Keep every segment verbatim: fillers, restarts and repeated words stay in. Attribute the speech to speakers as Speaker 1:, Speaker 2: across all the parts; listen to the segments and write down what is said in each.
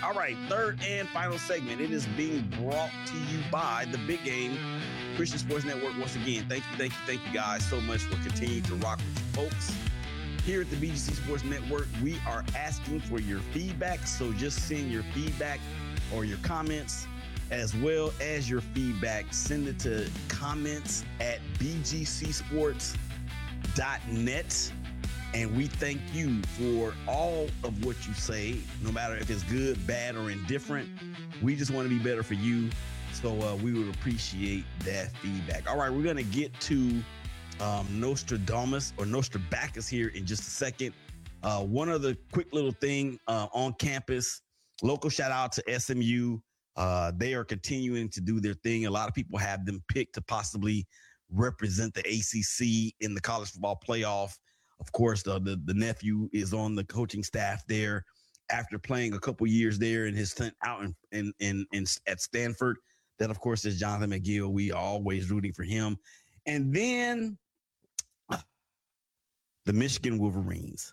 Speaker 1: All right, third and final segment. It is being brought to you by the Big Game Christian Sports Network. Once again, thank you, thank you, thank you guys so much for continuing to rock with you folks. Here at the B G C Sports Network, we are asking for your feedback. So just send your feedback or your comments as well as your feedback. Send it to comments at b g c sports dot net. And we thank you for all of what you say, no matter if it's good, bad, or indifferent. We just want to be better for you. So uh, we would appreciate that feedback. All right, we're going to get to um, Nostradamus or Nostrabacus here in just a second. Uh, one other quick little thing uh, on campus. Local shout out to S M U. Uh, they are continuing to do their thing. A lot of people have them picked to possibly represent the A C C in the college football playoff. Of course, the, the the nephew is on the coaching staff there after playing a couple years there in his stint out in, in, in, in at Stanford. That, of course, is Jonathan McGill. We are always rooting for him. And then the Michigan Wolverines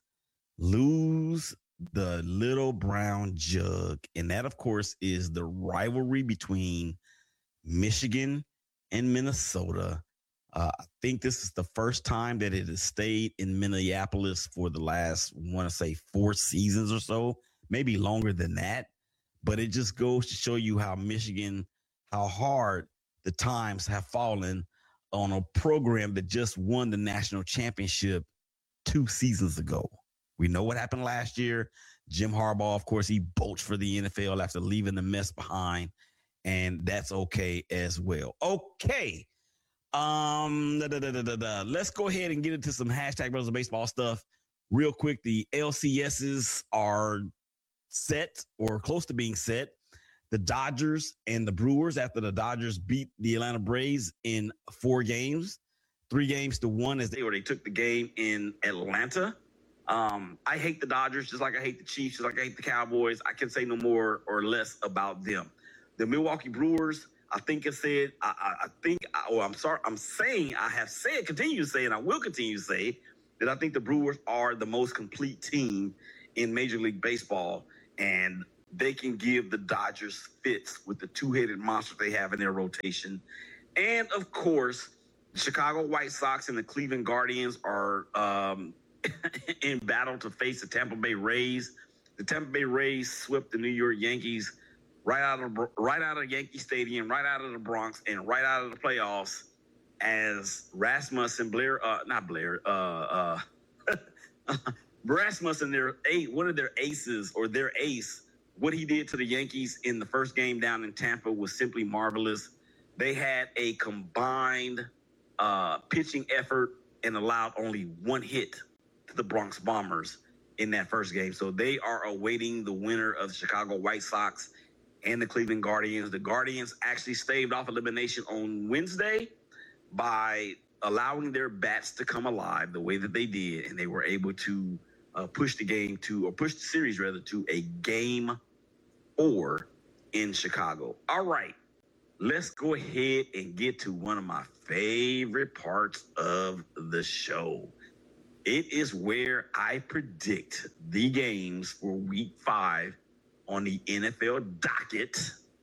Speaker 1: lose the Little Brown Jug. And that, of course, is the rivalry between Michigan and Minnesota. Uh, I think this is the first time that it has stayed in Minneapolis for the last, I want to say, four seasons or so, maybe longer than that. But it just goes to show you how Michigan, how hard the times have fallen on a program that just won the national championship two seasons ago. We know what happened last year. Jim Harbaugh, of course, he bolts for the N F L after leaving the mess behind, and that's okay as well. Okay. Um, da, da, da, da, da, da. Let's go ahead and get into some hashtag Brothers of Baseball stuff real quick. The L C Ss are set or close to being set. The Dodgers and the Brewers, after the Dodgers beat the Atlanta Braves in four games, three games to one as they or they took the game in Atlanta. Um, I hate the Dodgers just like I hate the Chiefs, just like I hate the Cowboys. I can say no more or less about them. The Milwaukee Brewers, I think I said, I, I, I think, oh, I'm sorry, I'm saying, I have said, continue to say, and I will continue to say that I think the Brewers are the most complete team in Major League Baseball, and they can give the Dodgers fits with the two-headed monster they have in their rotation. And, of course, the Chicago White Sox and the Cleveland Guardians are um, in battle to face the Tampa Bay Rays. The Tampa Bay Rays swept the New York Yankees right out of right out of Yankee Stadium, right out of the Bronx, and right out of the playoffs as Rasmussen, Blair, uh, not Blair, uh, uh, Rasmussen, their eight, one of their aces or their ace, what he did to the Yankees in the first game down in Tampa was simply marvelous. They had a combined uh, pitching effort and allowed only one hit to the Bronx Bombers in that first game. So they are awaiting the winner of the Chicago White Sox and the Cleveland Guardians. The Guardians actually staved off elimination on Wednesday by allowing their bats to come alive the way that they did, and they were able to uh, push the game to, or push the series rather, to a game four in Chicago. All right, let's go ahead and get to one of my favorite parts of the show. It is where I predict the games for week five on the N F L docket,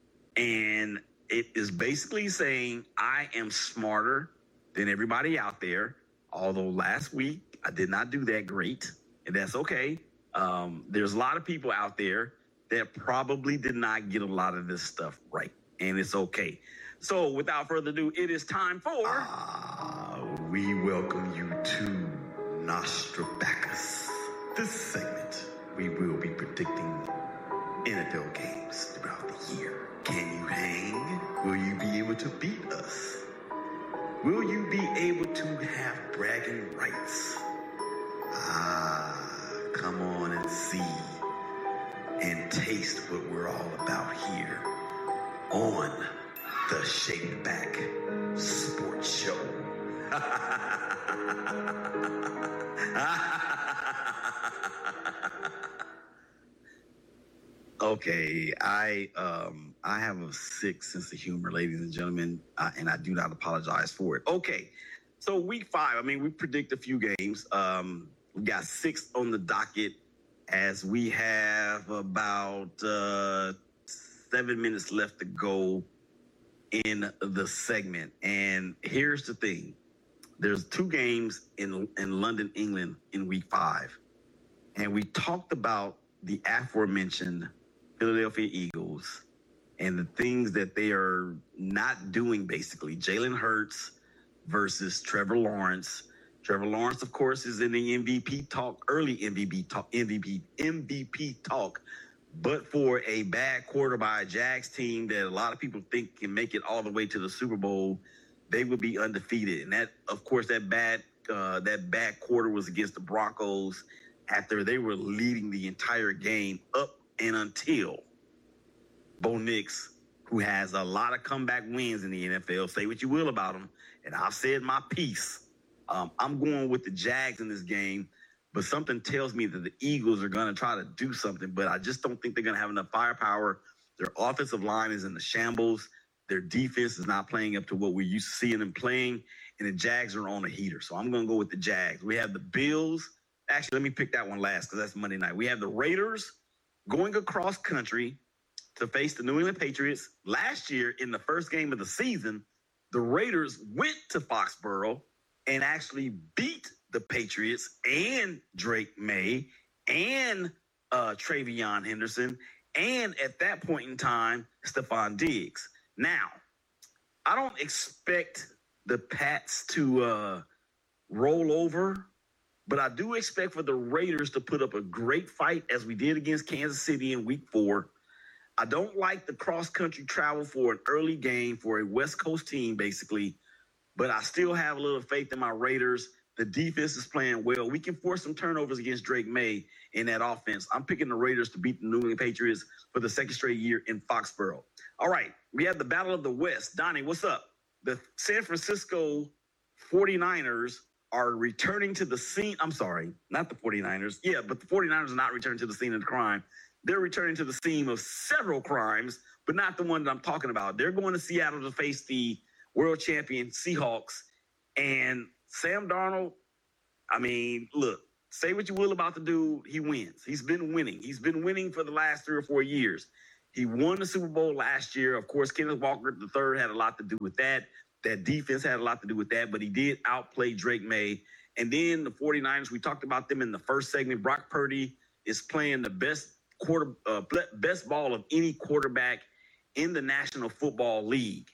Speaker 1: and it is basically saying I am smarter than everybody out there, although last week I did not do that great, and that's okay. Um, there's a lot of people out there that probably did not get a lot of this stuff right, and it's okay. So without further ado, it is time for...
Speaker 2: Ah, we welcome you to Nostrabacus. This segment, we will be predicting N F L games throughout the year. Can you hang? Will you be able to beat us? Will you be able to have bragging rights? Ah, come on and see and taste what we're all about here on the Shake Back Sports Show.
Speaker 1: Okay, I um I have a sick sense of humor, ladies and gentlemen, uh, and I do not apologize for it. Okay, so week five, I mean, we predict a few games. Um, we got six on the docket. as we have about uh, seven minutes left to go in the segment. And here's the thing. There's two games in, in London, England in week five. And we talked about the aforementioned Philadelphia Eagles and the things that they are not doing, basically. Jalen Hurts versus Trevor Lawrence. Trevor Lawrence, of course, is in the M V P talk, early M V P talk, M V P, M V P talk. But for a bad quarter by a Jags team that a lot of people think can make it all the way to the Super Bowl, they would be undefeated. And that, of course, that bad uh, that bad quarter was against the Broncos after they were leading the entire game up and until Bo Nix, who has a lot of comeback wins in the N F L, say what you will about him, and I've said my piece. Um, I'm going with the Jags in this game, but something tells me that the Eagles are going to try to do something, but I just don't think they're going to have enough firepower. Their offensive line is in the shambles. Their defense is not playing up to what we're used to seeing them playing, and the Jags are on a heater. So I'm going to go with the Jags. We have the Bills. Actually, let me pick that one last because that's Monday night. We have the Raiders going across country to face the New England Patriots. Last year, in the first game of the season, the Raiders went to Foxborough and actually beat the Patriots and Drake May and uh, Travion Henderson and, at that point in time, Stephon Diggs. Now, I don't expect the Pats to uh, roll over, but I do expect for the Raiders to put up a great fight as we did against Kansas City in week four. I don't like the cross-country travel for an early game for a West Coast team, basically, but I still have a little faith in my Raiders. The defense is playing well. We can force some turnovers against Drake May in that offense. I'm picking the Raiders to beat the New England Patriots for the second straight year in Foxborough. All right, we have the Battle of the West. Donnie, what's up? The San Francisco forty-niners are returning to the scene. I'm sorry, not the forty-niners. Yeah, but the forty-niners are not returning to the scene of the crime. They're returning to the scene of several crimes, but not the one that I'm talking about. They're going to Seattle to face the world champion Seahawks. And Sam Darnold, I mean, look, say what you will about the dude, he wins. He's been winning. He's been winning for the last three or four years. He won the Super Bowl last year. Of course, Kenneth Walker the third had a lot to do with that. That defense had a lot to do with that, but he did outplay Drake May. And then the forty-niners, we talked about them in the first segment. Brock Purdy is playing the best quarter, uh, best ball of any quarterback in the National Football League.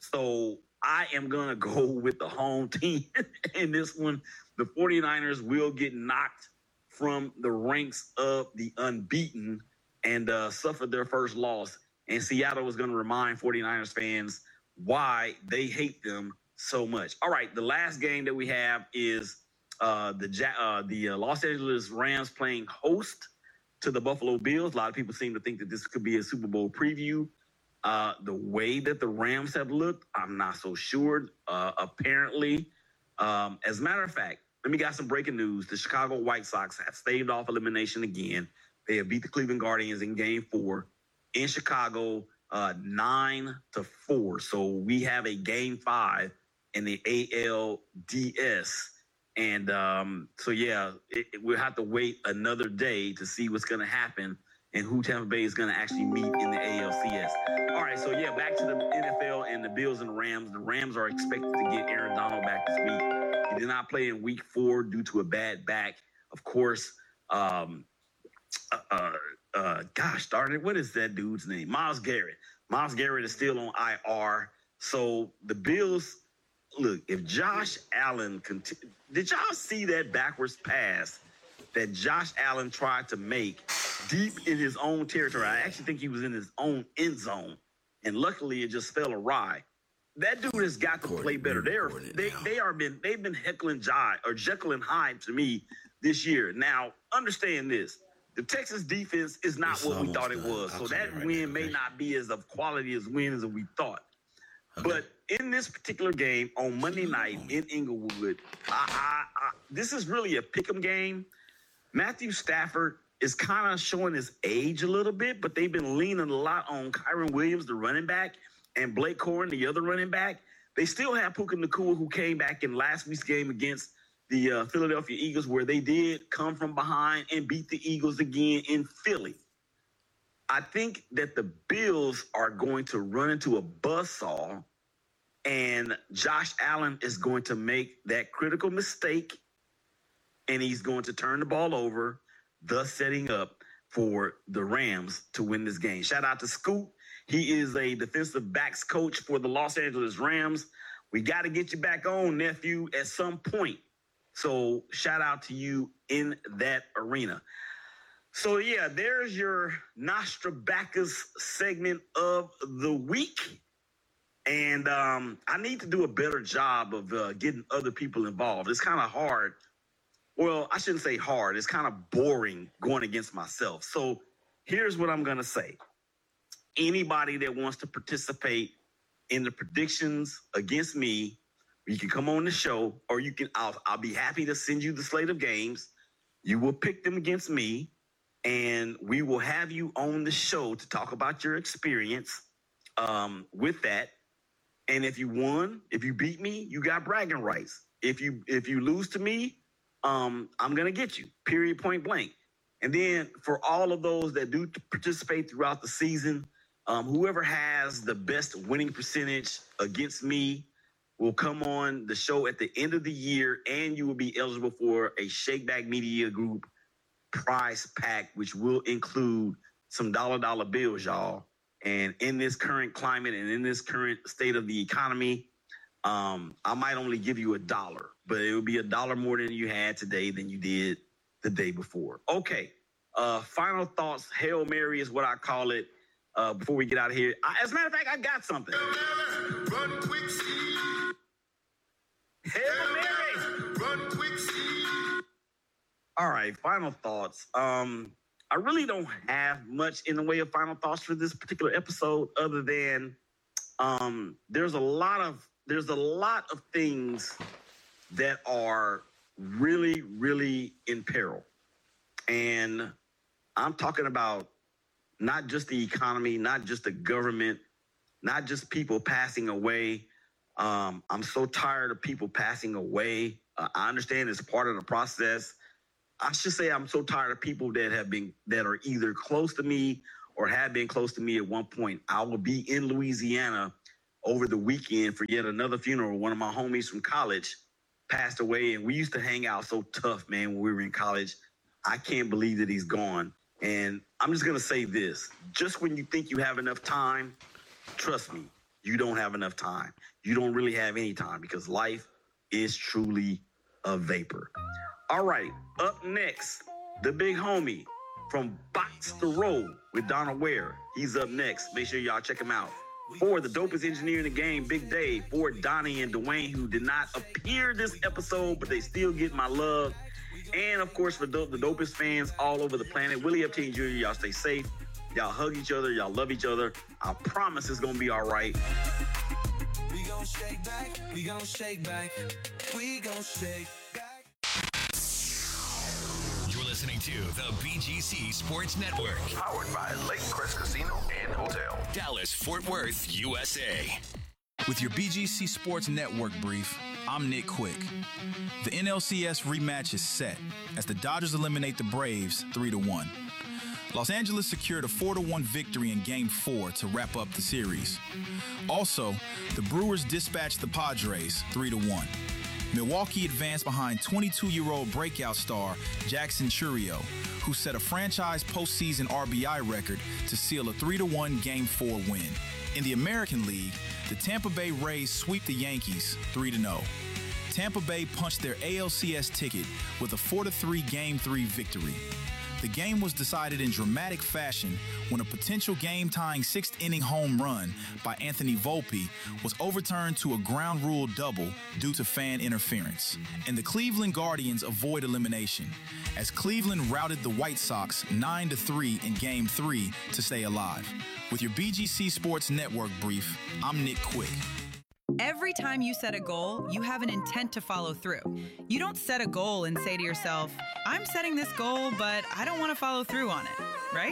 Speaker 1: So I am going to go with the home team in this one. The forty-niners will get knocked from the ranks of the unbeaten and uh, suffer their first loss. And Seattle is going to remind forty-niners fans why they hate them so much. All right, the last game that we have is uh, the uh, the uh, Los Angeles Rams playing host to the Buffalo Bills. A lot of people seem to think that this could be a Super Bowl preview. Uh, the way that the Rams have looked, I'm not so sure. Uh, apparently, um, as a matter of fact, let me got some breaking news. The Chicago White Sox have staved off elimination again. They have beat the Cleveland Guardians in game four in Chicago, uh, nine to four. So we have a game five in the A L D S. And um, so, yeah, it, it, we'll have to wait another day to see what's going to happen and who Tampa Bay is going to actually meet in the A L C S. All right, so, yeah, back to the N F L and the Bills and the Rams. The Rams are expected to get Aaron Donald back this week. He did not play in week four due to a bad back. Of course, um, uh, uh, gosh darn it, what is that dude's name? Myles Garrett. Myles Garrett is still on I R. So the Bills, look, if Josh Allen, conti- did y'all see that backwards pass that Josh Allen tried to make deep in his own territory? I actually think he was in his own end zone, and luckily it just fell awry. That dude has got to play better. They are they they are been they've been heckling Jai or Jekyll and Hyde to me this year. Now understand this: the Texas defense is not what we thought it was. So that win may not be as of quality as win as we thought. Okay. But in this particular game on Monday night in Inglewood, I, I, I, this is really a pick'em game. Matthew Stafford is kind of showing his age a little bit, but they've been leaning a lot on Kyron Williams, the running back, and Blake Corum, the other running back. They still have Puka Nacua, who came back in last week's game against the uh, Philadelphia Eagles, where they did come from behind and beat the Eagles again in Philly. I think that the Bills are going to run into a buzzsaw, and Josh Allen is going to make that critical mistake, and he's going to turn the ball over, thus setting up for the Rams to win this game. Shout out to Scoot. He is a defensive backs coach for the Los Angeles Rams. We got to get you back on, nephew, at some point. So shout out to you in that arena. So, yeah, there's your Nostrabacus segment of the week. And um, I need to do a better job of uh, getting other people involved. It's kind of hard. Well, I shouldn't say hard. It's kind of boring going against myself. So here's what I'm going to say. Anybody that wants to participate in the predictions against me, you can come on the show, or you can, I'll, I'll be happy to send you the slate of games. You will pick them against me, and we will have you on the show to talk about your experience um, with that. And if you won, if you beat me, you got bragging rights. If you if you lose to me, um, I'm going to get you, period, point blank. And then for all of those that do participate throughout the season, um, whoever has the best winning percentage against me will come on the show at the end of the year, and you will be eligible for a Shakeback Media Group prize pack, which will include some dollar dollar bills, y'all. And in this current climate and in this current state of the economy, um, I might only give you a dollar, but it will be a dollar more than you had today than you did the day before. Okay. Uh, final thoughts. Hail Mary is what I call it. Uh, before we get out of here, I, as a matter of fact, I got something. Run quick, see. Hail Mary. Run quick, see. All right. Final thoughts. Um, I really don't have much in the way of final thoughts for this particular episode, other than um, there's a lot of there's a lot of things that are really, really in peril. And I'm talking about not just the economy, not just the government, not just people passing away. Um, I'm so tired of people passing away. Uh, I understand it's part of the process. I should say I'm so tired of people that have been, that are either close to me or have been close to me at one point. I will be in Louisiana over the weekend for yet another funeral. One of my homies from college passed away, and we used to hang out so tough, man, when we were in college. I can't believe that he's gone. And I'm just going to say this. Just when you think you have enough time, trust me, you don't have enough time. You don't really have any time, because life is truly a vapor. All right, up next, the big homie from Box to Roll with Donald Ware. He's up next. Make sure y'all check him out. For the dopest engineer in the game, Big Dave. For Donnie and Dwayne, who did not appear this episode, but they still get my love. And, of course, for the, the dopest fans all over the planet, Willie Epstein Junior, y'all stay safe. Y'all hug each other. Y'all love each other. I promise it's going to be all right.
Speaker 3: We gon' shake back. We gon' shake back. We gon' shake back.
Speaker 4: You're listening to the B G C Sports Network.
Speaker 5: Powered by Lake Crest Casino and Hotel.
Speaker 4: Dallas, Fort Worth, U S A.
Speaker 6: With your B G C Sports Network brief, I'm Nick Quick. The N L C S rematch is set as the Dodgers eliminate the Braves three to one. Los Angeles secured a four to one victory in Game four to wrap up the series. Also, the Brewers dispatched the Padres three to one. Milwaukee advanced behind twenty-two-year-old breakout star Jackson Chourio, who set a franchise postseason R B I record to seal a three to one Game four win. In the American League, the Tampa Bay Rays sweep the Yankees three to oh. Tampa Bay punched their A L C S ticket with a four to three Game three victory. The game was decided in dramatic fashion when a potential game-tying sixth-inning home run by Anthony Volpe was overturned to a ground rule double due to fan interference. And the Cleveland Guardians avoid elimination, as Cleveland routed the White Sox nine to three in Game three to stay alive. With your B G C Sports Network brief, I'm Nick Quick.
Speaker 7: Every time you set a goal, you have an intent to follow through. You don't set a goal and say to yourself, I'm setting this goal, but I don't want to follow through on it, right?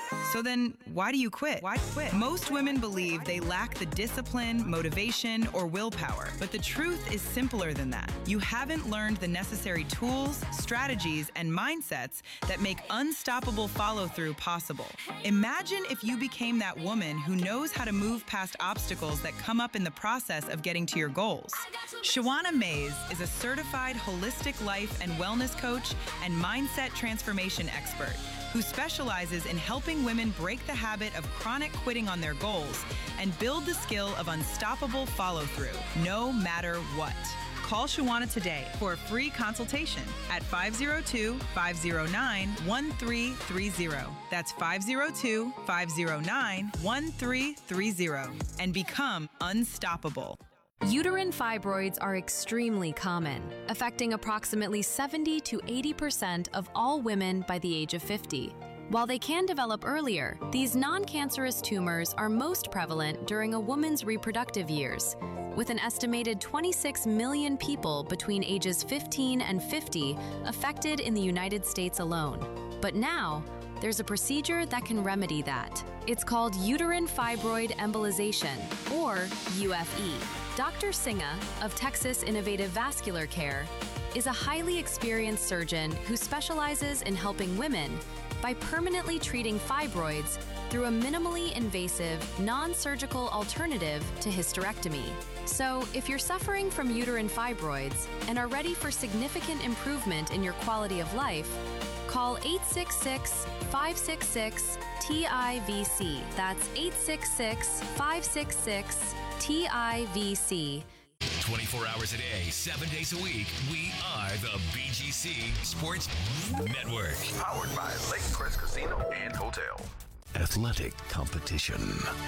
Speaker 7: So then, why do you quit? Why quit? Most women believe they lack the discipline, motivation, or willpower. But the truth is simpler than that. You haven't learned the necessary tools, strategies, and mindsets that make unstoppable follow-through possible. Imagine if you became that woman who knows how to move past obstacles that come up in the process of getting to your goals. Shawana Mays is a certified holistic life and wellness coach and mindset transformation expert who specializes in helping women break the habit of chronic quitting on their goals and build the skill of unstoppable follow-through, no matter what. Call Shawana today for a free consultation at five oh two, five oh nine, one three three oh. That's five oh two, five oh nine, one three three oh and become unstoppable.
Speaker 8: Uterine fibroids are extremely common, affecting approximately seventy to eighty percent of all women by the age of fifty. While they can develop earlier, these non-cancerous tumors are most prevalent during a woman's reproductive years, with an estimated twenty-six million people between ages fifteen and fifty affected in the United States alone. But now, there's a procedure that can remedy that. It's called uterine fibroid embolization, or U F E. Doctor Singa of Texas Innovative Vascular Care is a highly experienced surgeon who specializes in helping women by permanently treating fibroids through a minimally invasive, non-surgical alternative to hysterectomy. So, if you're suffering from uterine fibroids and are ready for significant improvement in your quality of life, call eight six six, five six six, T I V C. That's eight six six, five six six, T I V C.
Speaker 4: twenty-four hours a day, seven days a week, we are the B G C Sports Network.
Speaker 5: Powered by Lake Crest Casino and Hotel.
Speaker 9: Athletic competition.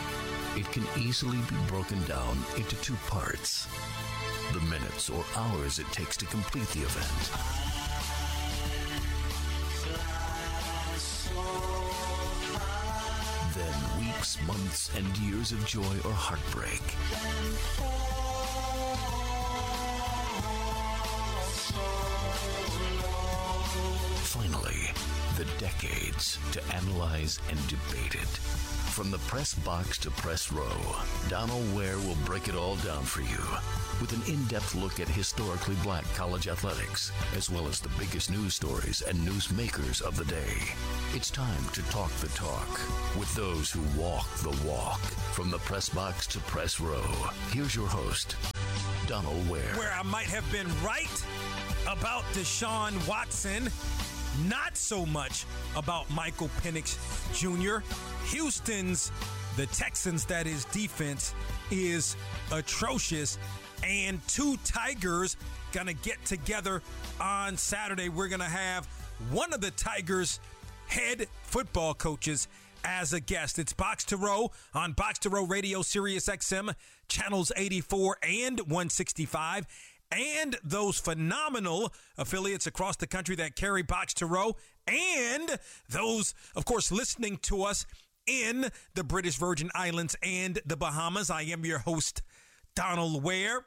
Speaker 9: It can easily be broken down into two parts. The minutes or hours it takes to complete the event. Then weeks, months, and years of joy or heartbreak. Finally, the decades to analyze and debate it. From the press box to press row, Donald Ware will break it all down for you with an in-depth look at historically black college athletics, as well as the biggest news stories and newsmakers of the day. It's time to talk the talk with those who walk the walk. From the press box to press row, here's your host, Donald Ware.
Speaker 10: Where I might have been right about Deshaun Watson, not so much about Michael Penix Junior Houston's, the Texans, that is, defense is atrocious. And two Tigers going to get together on Saturday. We're going to have one of the Tigers' head football coaches as a guest. It's Box to Row on Box to Row Radio, Sirius X M, channels eighty-four and one sixty-five. And those phenomenal affiliates across the country that carry Box to Row, and those, of course, listening to us in the British Virgin Islands and the Bahamas. I am your host, Donald Ware.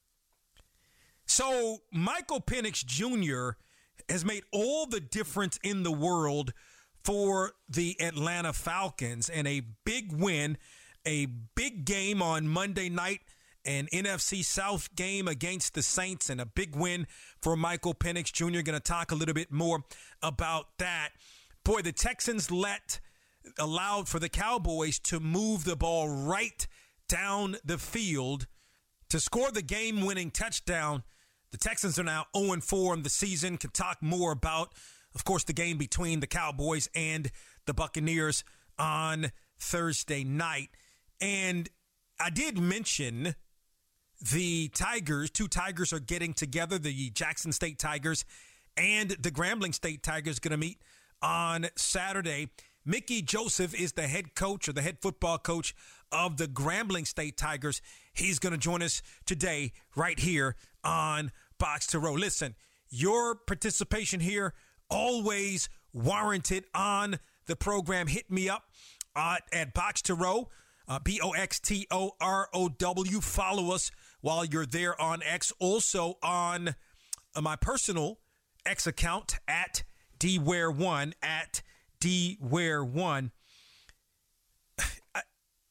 Speaker 10: So Michael Penix Junior has made all the difference in the world for the Atlanta Falcons, and a big win, a big game on Monday night, an N F C South game against the Saints, and a big win for Michael Penix Junior Going to talk a little bit more about that. Boy, the Texans let allowed for the Cowboys to move the ball right down the field to score the game-winning touchdown. The Texans are now oh and four in the season. Can talk more about, of course, the game between the Cowboys and the Buccaneers on Thursday night. And I did mention the Tigers, two Tigers are getting together, the Jackson State Tigers and the Grambling State Tigers going to meet on Saturday. Mickey Joseph is the head coach or the head football coach of the Grambling State Tigers. He's going to join us today right here on Box to Row. Listen, your participation here always warranted on the program. Hit me up uh, at Box to Row, uh, B O X T O R O W. Follow us while you're there on X. Also on uh, my personal X account at D Ware one, at D Ware one.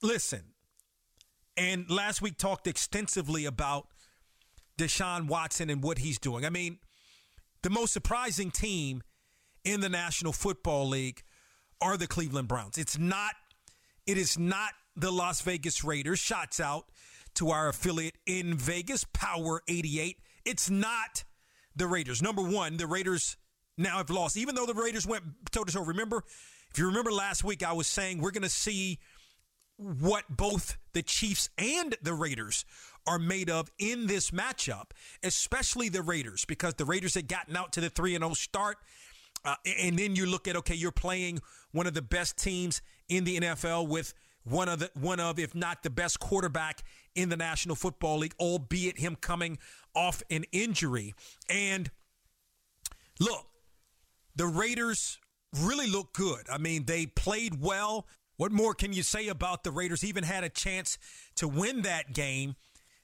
Speaker 10: listen, and last week talked extensively about Deshaun Watson and what he's doing. I mean, the most surprising team in the National Football League are the Cleveland Browns. It's not, it is not the Las Vegas Raiders. Shots out to our affiliate in Vegas, Power eighty-eight. It's not the Raiders. Number one, the Raiders now have lost, even though the Raiders went toe-to-toe. Remember, if you remember last week, I was saying we're going to see what both the Chiefs and the Raiders are made of in this matchup, especially the Raiders, because the Raiders had gotten out to the three and oh start. Uh, and then you look at, okay, you're playing one of the best teams in the N F L with one of the one of, if not the best quarterback in the National Football League, albeit him coming off an injury. And look, the Raiders really look good. I mean, they played well. What more can you say about the Raiders? Even had a chance to win that game.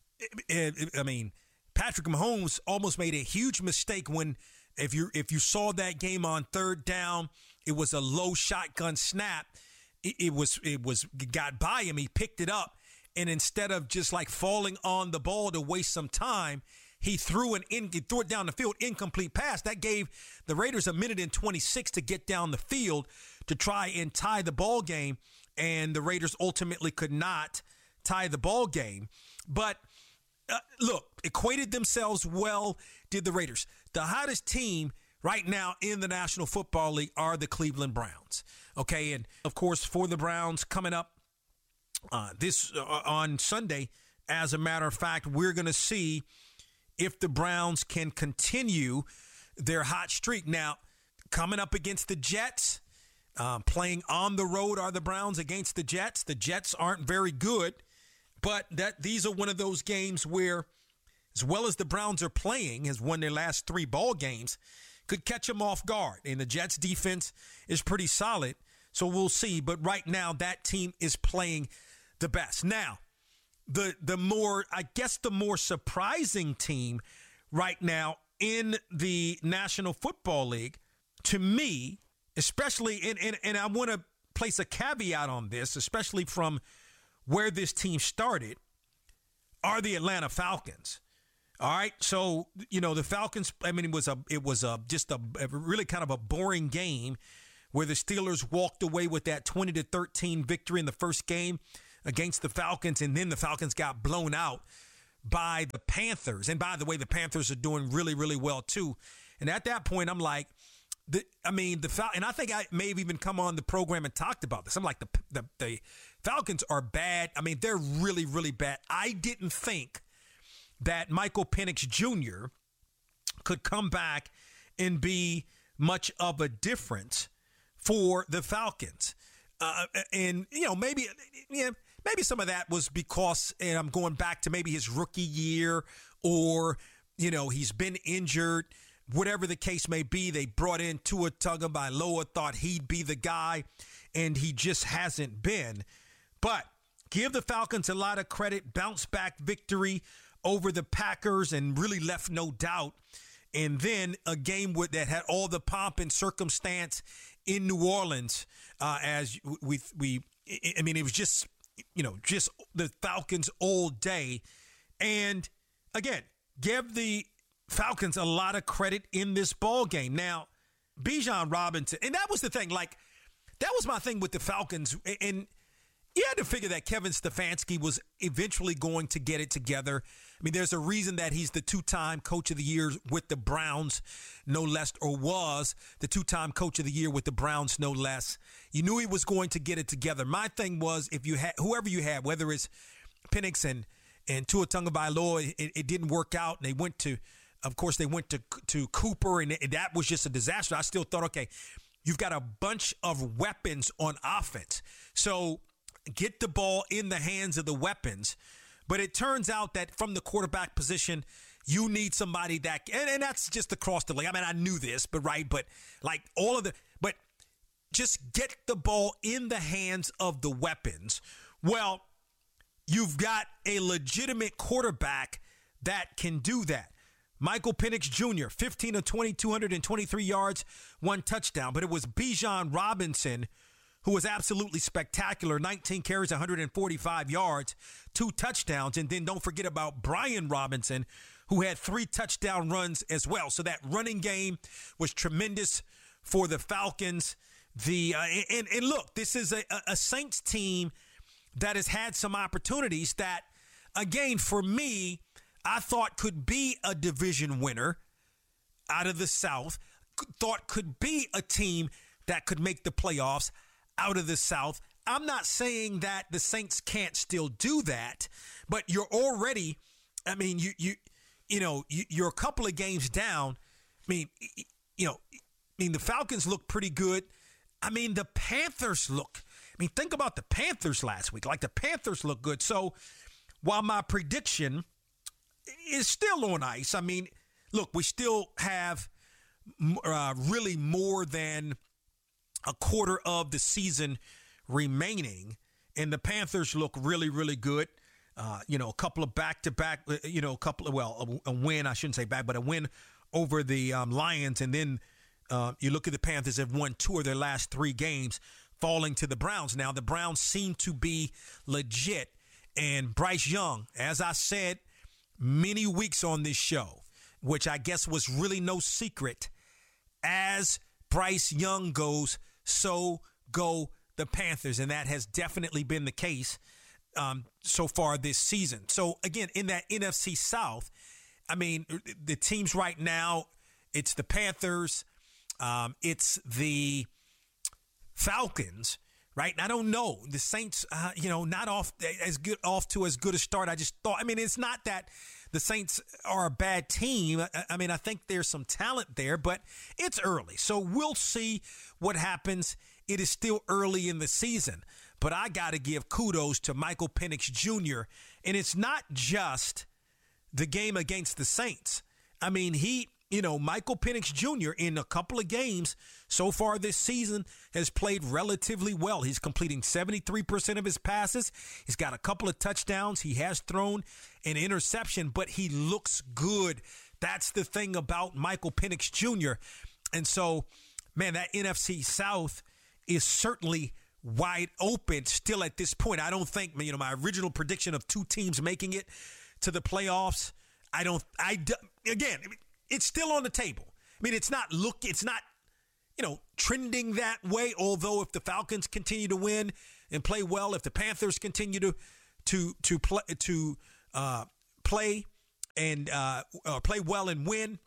Speaker 10: I mean, Patrick Mahomes almost made a huge mistake when, if you if you saw that game on third down, it was a low shotgun snap. It, it was it was it got by him. He picked it up, and instead of just like falling on the ball to waste some time, he threw an in, he threw it down the field, incomplete pass. That gave the Raiders a minute and twenty-six to get down the field to try and tie the ball game, and the Raiders ultimately could not tie the ball game. But uh, look, equated themselves well, did the Raiders. The hottest team right now in the National Football League are the Cleveland Browns. Okay, and of course for the Browns coming up uh, this uh, on Sunday, as a matter of fact, we're going to see if the Browns can continue their hot streak. Now, coming up against the Jets, um, playing on the road are the Browns against the Jets. The Jets aren't very good, but that these are one of those games where, as well as the Browns are playing, has won their last three ball games, could catch them off guard. And the Jets defense is pretty solid, so we'll see. But right now, that team is playing the best. Now, the the more, I guess the more surprising team right now in the National Football League, to me, especially, and, and, and I want to place a caveat on this, especially from where this team started, are the Atlanta Falcons. All right, so you know the Falcons. I mean, it was a it was a just a, a really kind of a boring game where the Steelers walked away with that twenty to thirteen victory in the first game against the Falcons, and then the Falcons got blown out by the Panthers. And by the way, the Panthers are doing really, really well too. And at that point, I'm like, the, I mean, the Fal- and I think I may have even come on the program and talked about this. I'm like, the, the the Falcons are bad. I mean, they're really, really bad. I didn't think that Michael Penix Junior could come back and be much of a difference for the Falcons. Uh, and, you know, maybe, yeah, maybe some of that was because, and I'm going back to maybe his rookie year, or, you know, he's been injured, whatever the case may be. They brought in Tua Tagovailoa, thought he'd be the guy, and he just hasn't been. But give the Falcons a lot of credit, bounce back victory over the Packers and really left no doubt. And then a game with, that had all the pomp and circumstance in New Orleans, uh, as we, we, I mean, it was just, you know, just the Falcons all day. And again, give the Falcons a lot of credit in this ball game. Now, Bijan Robinson, and that was the thing, like, that was my thing with the Falcons. And you had to figure that Kevin Stefanski was eventually going to get it together. I mean, there's a reason that he's the two-time coach of the year with the Browns, no less, or was the two-time coach of the year with the Browns, no less. You knew he was going to get it together. My thing was, if you had, whoever you had, whether it's Penix and, and Tua Tagovailoa, it, it didn't work out, and they went to, of course, they went to, to Cooper, and it, that was just a disaster. I still thought, okay, you've got a bunch of weapons on offense. So get the ball in the hands of the weapons. But it turns out that from the quarterback position, you need somebody that, and, and that's just across the league. I mean, I knew this, but right, but like all of the, but just get the ball in the hands of the weapons. Well, you've got a legitimate quarterback that can do that. Michael Penix Junior, fifteen of twenty, two hundred twenty-three yards, one touchdown. But it was Bijan Robinson who was absolutely spectacular, nineteen carries, one hundred forty-five yards, two touchdowns. And then don't forget about Brian Robinson, who had three touchdown runs as well. So that running game was tremendous for the Falcons. The uh, and, and look, this is a, a Saints team that has had some opportunities that, again, for me, I thought could be a division winner out of the South, thought could be a team that could make the playoffs out of the South. I'm not saying that the Saints can't still do that, but you're already, I mean, you you you know, you, you're a couple of games down. I mean, you know, I mean, the Falcons look pretty good. I mean, the Panthers look, I mean, think about the Panthers last week. Like, the Panthers look good. So while my prediction is still on ice, I mean, look, we still have uh, really more than a quarter of the season remaining, and the Panthers look really, really good. Uh, you know, a couple of back-to-back, you know, a couple of, well, a, a win, I shouldn't say back, but a win over the um, Lions. And then uh, you look at the Panthers have won two of their last three games, falling to the Browns. Now, the Browns seem to be legit. And Bryce Young, as I said many weeks on this show, which I guess was really no secret, as Bryce Young goes, so go the Panthers. And that has definitely been the case um, so far this season. So, again, in that N F C South, I mean, the teams right now, it's the Panthers, um, it's the Falcons, right? And I don't know. The Saints, uh, you know, not off as good off to as good a start. I just thought, I mean, it's not that the Saints are a bad team. I, I mean, I think there's some talent there, but it's early. So we'll see what happens. It is still early in the season, but I got to give kudos to Michael Penix Junior And it's not just the game against the Saints. I mean, he, you know, Michael Penix Junior in a couple of games so far this season has played relatively well. He's completing seventy-three percent of his passes. He's got a couple of touchdowns. He has thrown an interception, but he looks good. That's the thing about Michael Penix Junior And so, man, that N F C South is certainly wide open still at this point. I don't think, you know, my original prediction of two teams making it to the playoffs, I don't, I, again, it's still on the table. I mean, it's not look, it's not, you know, trending that way. Although if the Falcons continue to win and play well, if the Panthers continue to, to, to play, to uh, play and uh, uh, play well and win,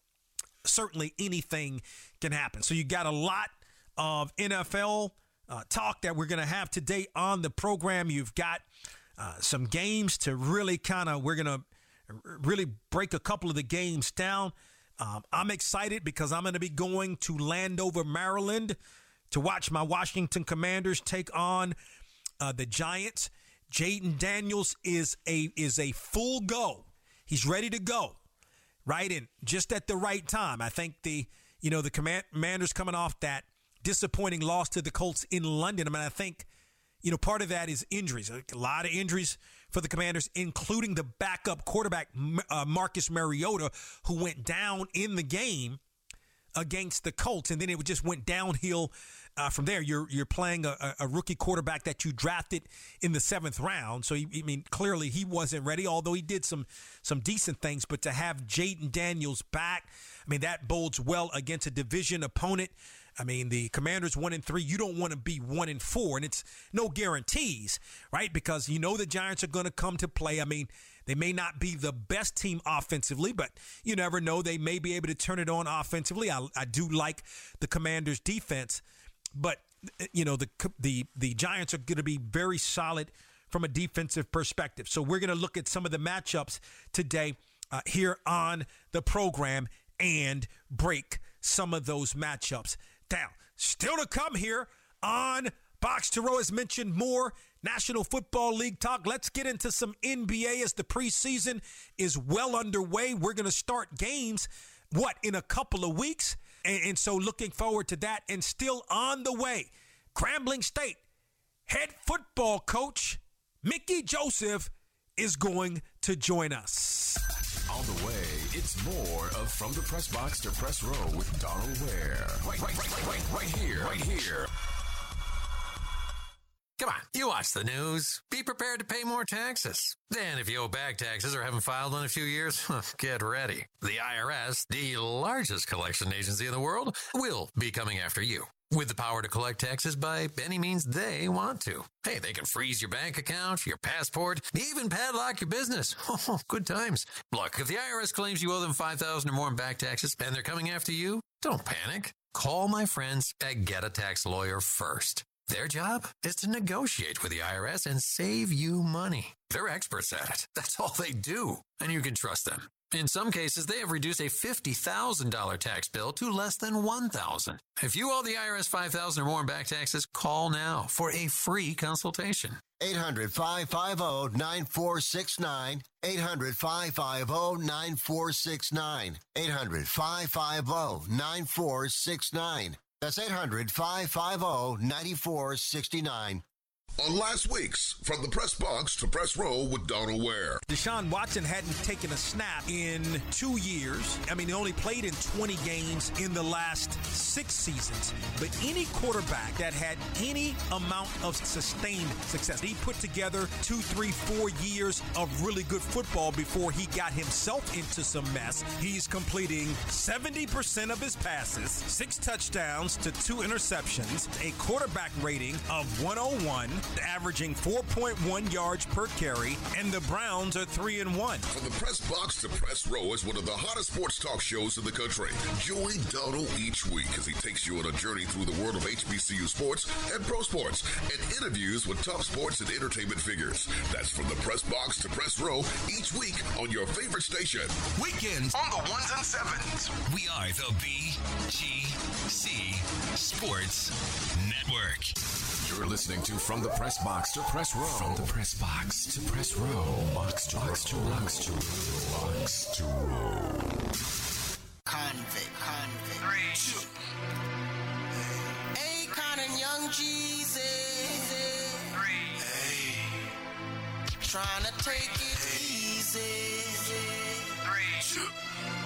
Speaker 10: certainly anything can happen. So you got a lot of N F L uh, talk that we're going to have today on the program. You've got uh, some games to really kind of, we're going to really break a couple of the games down. Um, I'm excited because I'm going to be going to Landover, Maryland to watch my Washington Commanders take on uh, the Giants. Jaden Daniels is a is a full go. He's ready to go, right? And just at the right time. I think the, you know, the Commanders coming off that disappointing loss to the Colts in London. I mean, I think, you know, part of that is injuries. A lot of injuries for the Commanders, including the backup quarterback, uh, Marcus Mariota, who went down in the game against the Colts, and then it just went downhill uh, from there. You're you're playing a, a rookie quarterback that you drafted in the seventh round, so, I mean, clearly he wasn't ready, although he did some some decent things. But to have Jaden Daniels back, I mean, that bodes well against a division opponent. I mean, the Commanders one and three, you don't want to be one and four, and it's no guarantees, right? Because you know the Giants are going to come to play. I mean, they may not be the best team offensively, but you never know. They may be able to turn it on offensively. I, I do like the Commanders' defense, but you know the the the Giants are going to be very solid from a defensive perspective. So we're going to look at some of the matchups today uh, here on the program and break some of those matchups down. Still to come here on Box to Row, as mentioned, more National Football League talk. Let's get into some N B A as the preseason is well underway. We're going to start games, what, in a couple of weeks? And, and so looking forward to that. And still on the way, Grambling State head football coach Mickey Joseph is going to join us.
Speaker 4: On the way, it's more of From the Press Box to Press Row with Donald Ware. Right, right, right, right, right here, right here
Speaker 11: Come on, you watch the news. Be prepared to pay more taxes. Then if you owe back taxes or haven't filed in a few years, get ready. The I R S, the largest collection agency in the world, will be coming after you. With the power to collect taxes by any means they want to. Hey, they can freeze your bank account, your passport, even padlock your business. Oh, good times. Look, if the I R S claims you owe them five thousand dollars or more in back taxes and they're coming after you, don't panic. Call my friends at Get a Tax Lawyer first. Their job is to negotiate with the I R S and save you money. They're experts at it. That's all they do, and you can trust them. In some cases, they have reduced a fifty thousand dollars tax bill to less than one thousand dollars. If you owe the I R S five thousand dollars or more in back taxes, call now for a free consultation.
Speaker 12: eight hundred, five five zero, nine four six nine. eight hundred, five five zero, nine four six nine. eight hundred, five five zero, nine four six nine. That's eight hundred, five five zero, nine four six nine.
Speaker 13: On last week's From the Press Box to Press Row with Donald Ware.
Speaker 10: Deshaun Watson hadn't taken a snap in two years. I mean, he only played in twenty games in the last six seasons. But any quarterback that had any amount of sustained success, he put together two, three, four years of really good football before he got himself into some mess. He's completing seventy percent of his passes, six touchdowns to two interceptions, a quarterback rating of one oh one, averaging four point one yards per carry, and the Browns are three and one.
Speaker 13: From the Press Box to Press Row is one of the hottest sports talk shows in the country. Join Donald each week as he takes you on a journey through the world of H B C U sports and pro sports and interviews with top sports and entertainment figures. That's From the Press Box to Press Row each week on your favorite station.
Speaker 4: Weekends
Speaker 5: On the ones and sevens.
Speaker 4: We are the B G C Sports Network.
Speaker 14: You're listening to From the Press Box to Press Row. From the Press Box to Press Row. Box to box to box to box to row.
Speaker 15: Convict, convict. Three, two. Akon and Young Jeezy. Three. Hey. Trying to take it hey. easy.